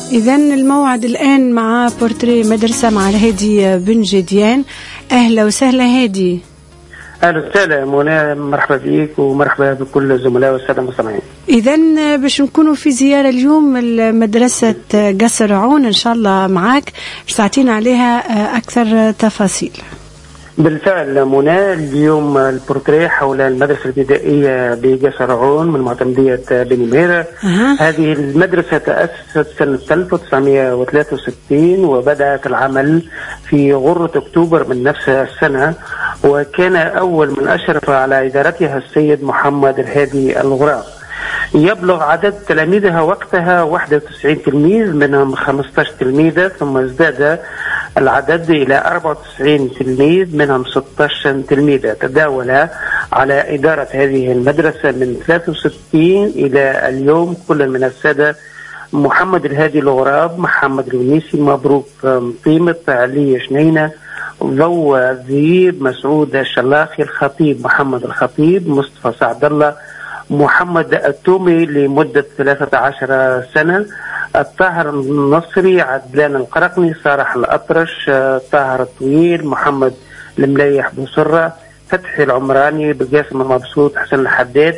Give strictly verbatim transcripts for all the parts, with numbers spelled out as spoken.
إذا الموعد الآن مع بورتري مدرسة مع الهادي بن جديان. أهلا وسهلا هادي. أهلا وسهلا منى، مرحبا بك ومرحبا بكل الزملاء والسادة المستمعين. إذا باش نكونوا في زيارة اليوم لمدرسة قصر عون إن شاء الله معك، باش تعطينا عليها أكثر تفاصيل. بالفعل منى، اليوم البورتريه حول المدرسة الابتدائية بقصر عون من معتمدية بني ميرة. أه. هذه المدرسة تأسست سنة ألف وتسعمائة وثلاثة وستين وبدأت العمل في غرة أكتوبر من نفس السنة، وكان أول من أشرف على إدارتها السيد محمد الهادي الغراب. يبلغ عدد تلاميذها وقتها واحد وتسعين تلميذ، منهم خمسة عشر تلميذة، ثم ازداد العدد إلى أربعة وتسعين تلميذ منهم ستة عشر تلميذة. تداول على إدارة هذه المدرسة من ثلاثة وستين إلى اليوم كل من السادة: محمد الهادي الغراب، محمد الونيسي، مبروك طيمة، علي شنينة، ضو ذيب، مسعود الشلاخي، الخطيب محمد الخطيب، مصطفى سعد الله، محمد التومي لمدة ثلاثة عشر سنة، الطاهر النصري، عدلان القرقني، صالح الأطرش، طاهر الطويل، محمد المليح بوسرة، فتحي العمراني، بقاسم المبسوط، حسن الحداد،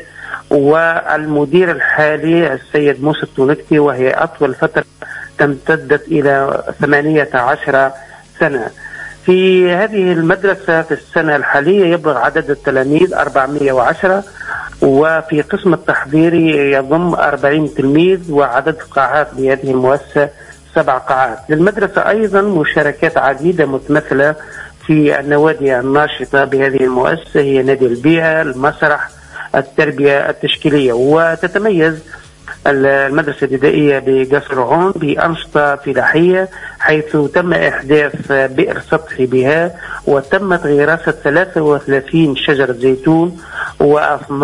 والمدير الحالي السيد موسى التونكتي، وهي أطول فترة تمتدت إلى ثمانية عشر سنة. في هذه المدرسة في السنة الحالية يبلغ عدد التلاميذ أربعمائة وعشرة، وفي قسم التحضيري يضم أربعين تلميذ، وعدد قاعات بهذه المؤسسة سبع قاعات. للمدرسة أيضا مشاركات عديدة متمثلة في النوادي الناشطة بهذه المؤسسة، هي نادي البيئة، المسرح، التربية التشكيلية. وتتميز المدرسة الابتدائية بقصر عون بأنشطة فلاحية، حيث تم إحداث بئر سطحي بها، وتمت غراسة ثلاثة وثلاثين شجرة زيتون واثني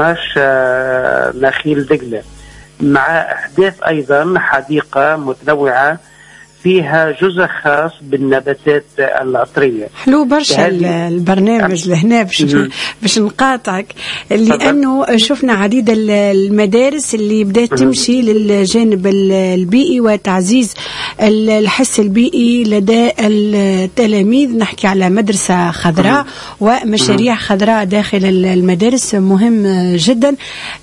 عشر نخيل دجلة، مع إحداث أيضا حديقة متنوعة فيها جزء خاص بالنباتات العطرية. حلو برشا البرنامج لهنا باش باش نقاطعك، لأنه شفنا عديد المدارس اللي بدأت تمشي للجانب البيئي وتعزيز الحس البيئي لدى التلاميذ. نحكي على مدرسة خضراء ومشاريع خضراء داخل المدارس، مهم جدا.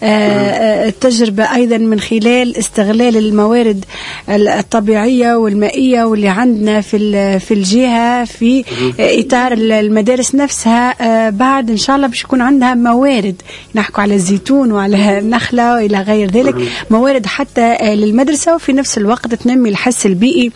التجربة أيضا من خلال استغلال الموارد الطبيعية والمائية واللي عندنا في في الجهة في إطار المدارس نفسها. بعد إن شاء الله باش يكون عندها موارد، نحكوا على الزيتون وعلى النخلة وإلى غير ذلك، موارد حتى للمدرسة، وفي نفس الوقت تنمي الحس البيئي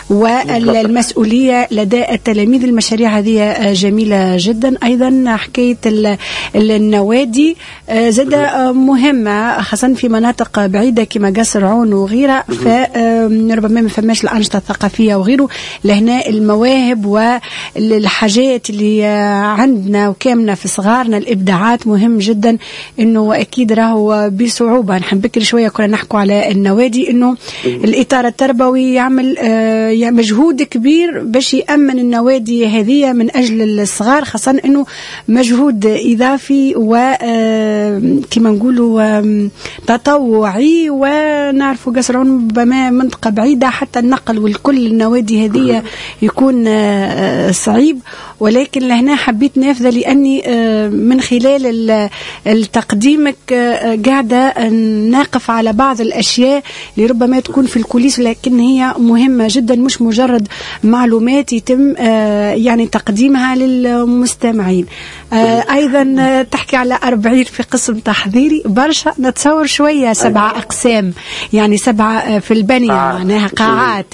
والمسؤولية لدى التلاميذ. المشاريع هذه جميلة جدا. أيضا حكاية النوادي زاد مهمة، خاصة في مناطق بعيدة كما قصر عون وغيرها، فربما ما فماش الأنشطة الثقافية وغيره. لهنا المواهب والحاجات اللي عندنا وكامنا في صغارنا، الإبداعات، مهم جدا إنه أكيد راهو بصعوبة. نحن بكري شوية كنا نحكوا على النوادي، إنه الإطار التربوي يعمل آه مجهود كبير باش يأمن النوادي هذه من أجل الصغار، خاصة إنه مجهود إضافي وكما نقولوا تطوعي. ونعرفوا قصر عون ربما منطقة بعيدة، حتى النقل والكل النوادي هذه يكون صعيب، ولكن لهنا حبيت نافذة لأني من خلال التقديمك قاعدة ناقف على بعض الأشياء اللي ربما تكون في الكوليس، لكن هي مهمة جدا، مش مجرد معلومات يتم يعني تقديمها للمستمعين. أيضا تحكي على أربعين في قسم تحضيري، برشا نتصور شوية سبعة أقسام، يعني سبعة في البنية معناها قاعات.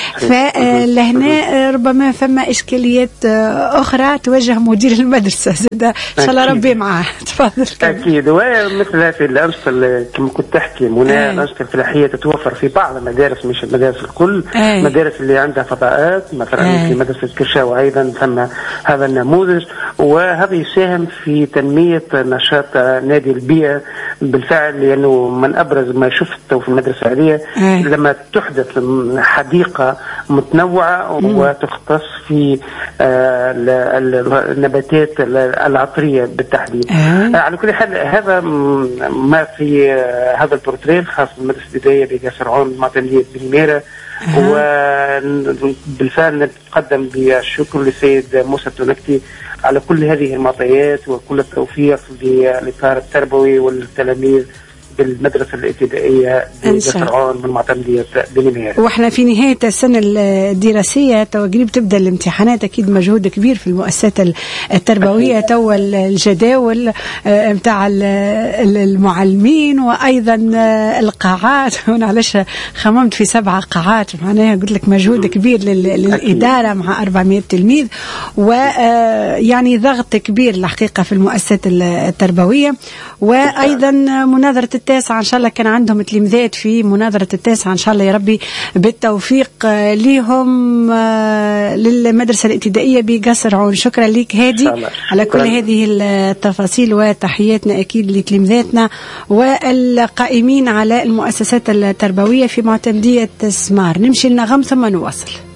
فلهنا ربما فما إشكاليات أخرى توجه مدير المدرسة زاد إن شاء الله ربي معاه. تفضل. أكيد. ومثل في الأنشطة كما كنت تحكي منى، الأنشطة الفلاحية تتوفر في بعض المدارس، مش المدارس الكل. أي. مدارس اللي عندها فضاءات، مثلا في مدرسة كرشاوة أيضا ثم هذا النموذج، وهذا يساهم في تنمية نشاط نادي البيئة بالفعل، لأنه من أبرز ما شفته في المدرسة هذه لما تحدث حديقة حديقة متنوعة وتختص في النباتات العطرية بالتحديد. على كل حال هذا ما في هذا البورتريه الخاص بالمدرسة الابتدائية بقصر عون معتمدية بنميرة. وبالفعل نتقدم بالشكر للسيد موسى التونكتي على كل هذه المعطيات وكل التوفيق للإطار التربوي والتلاميذ بالمدرسة الابتدائية بقصر عون من معتمدية بنميرة. واحنا في نهاية السنة الدراسية تو قريب تبدأ الامتحانات، أكيد مجهود كبير في المؤسسات التربوية تو الجداول متاع المعلمين وأيضا القاعات. أنا علاش خممت في سبعة قاعات، معناها قلت لك مجهود كبير للإدارة مع أربعمائة تلميذ، ويعني ضغط كبير الحقيقة في المؤسسات التربوية. وأيضا مناظرة التاسعة إن شاء الله كان عندهم تلميذات في مناظرة التاسعة، إن شاء الله يا ربي بالتوفيق لهم للمدرسة الابتدائية بقصر عون. شكرا لك هادي على كل هذه التفاصيل، وتحياتنا أكيد لتلميذاتنا والقائمين على المؤسسات التربوية في معتمدية سمار. نمشي لنغم ثم نواصل.